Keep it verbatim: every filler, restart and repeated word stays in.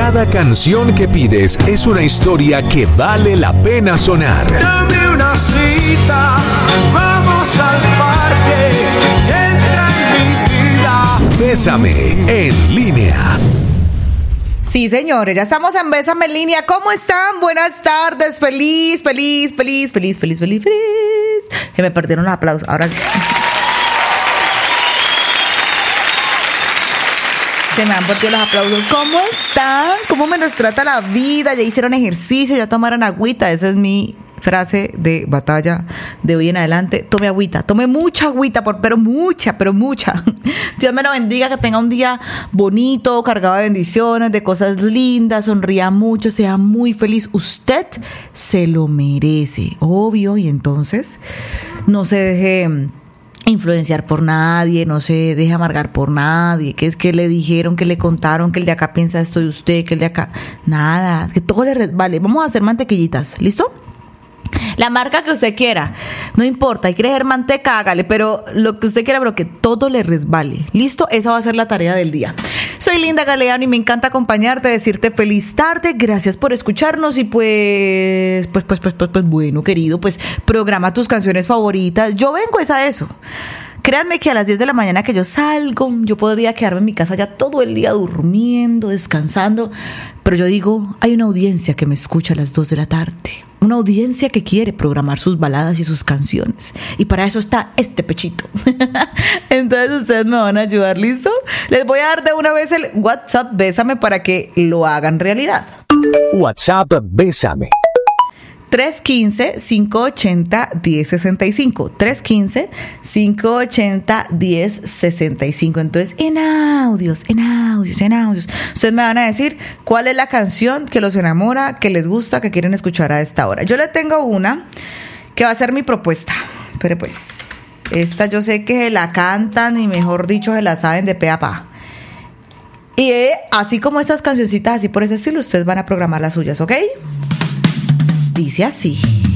Cada canción que pides es una historia que vale la pena sonar. Dame una cita, vamos al parque, entra en mi vida. Bésame en línea. Sí, señores, ya estamos en Bésame en línea. ¿Cómo están? Buenas tardes. Feliz, feliz, feliz, feliz, feliz, feliz, feliz. Que me perdieron los aplausos. Ahora sí. Se me han perdido los aplausos. ¿Cómo están? ¿Cómo me nos trata la vida? ¿Ya hicieron ejercicio? ¿Ya tomaron agüita? Esa es mi frase de batalla de hoy en adelante. Tome agüita, tome mucha agüita, por, pero mucha, pero mucha. Dios me lo bendiga, que tenga un día bonito, cargado de bendiciones, de cosas lindas, sonría mucho, sea muy feliz. Usted se lo merece, obvio, y entonces no se deje influenciar por nadie, no se deje amargar por nadie, que es que le dijeron, que le contaron, que el de acá piensa esto de usted, que el de acá, nada, que todo le resbale. Vamos a hacer mantequillitas, ¿listo? La marca que usted quiera, no importa, hay que dejar manteca, hágale, pero lo que usted quiera, pero que todo le resbale, ¿listo? Esa va a ser la tarea del día. Soy Linda Galeano y me encanta acompañarte, decirte feliz tarde, gracias por escucharnos y pues, pues, pues, pues, pues, pues bueno, querido, pues programa tus canciones favoritas. Yo vengo es a eso. Créanme que a las diez de la mañana que yo salgo, yo podría quedarme en mi casa ya todo el día durmiendo, descansando, pero yo digo, hay una audiencia que me escucha a las dos de la tarde, una audiencia que quiere programar sus baladas y sus canciones, y para eso está este pechito. Entonces ustedes me van a ayudar, ¿listo? Les voy a dar de una vez el WhatsApp Bésame para que lo hagan realidad. WhatsApp Bésame. tres uno cinco, cinco ocho cero, uno cero seis cinco. tres uno cinco, cinco ocho cero, uno cero seis cinco. Entonces, en audios, en audios, en audios. Ustedes me van a decir cuál es la canción que los enamora, que les gusta, que quieren escuchar a esta hora. Yo le tengo una que va a ser mi propuesta. Pero pues, esta yo sé que se la cantan y mejor dicho, se la saben de pe a pa. Y eh, así como estas cancioncitas, así por ese estilo, ustedes van a programar las suyas, ¿ok? Dice así.